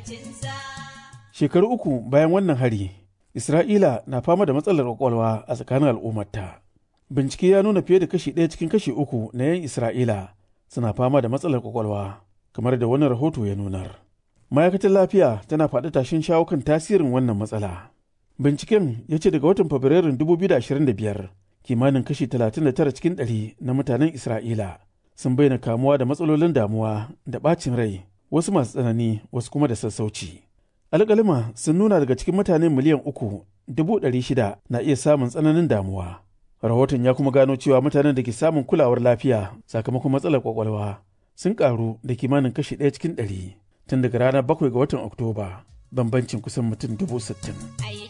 Shekaru 3 bayan wannan hari, Isra'ila na fama da matsalar kwakwalwa a tsakanin al'ummarta. Bincike ya nuna fiye da kashi 1 cikin kashi 3 na 'yan Isra'ila suna fama da matsalar kwakwalwa, kamar da wani rahoto ya nunar. Ma'aikatar lafiya tana faɗi tashin shawo kan tasirin wannan matsala. Binciken ya ce daga watan Fabrairun 2025, kimanin kashi 39 cikin 100 na mutanen Isra'ila sun bayyana kamuwa da matsalolin damuwa da ɓacin rai, wasu masu tsanani, wasu kuma da sassauci. Alƙalima sun nuna daga cikin mutane miliyan 3.600 na iya samun tsananin damuwa. Rahoton ya kuma gano cewa mutanen da ke samun kulawar lafiya sakamakon matsalar kwakwalwa sun karu da kimanin kashi 1 cikin 100 tun daga ranar 7 ga watan Oktoba, bambancin kusan mutum 60,000.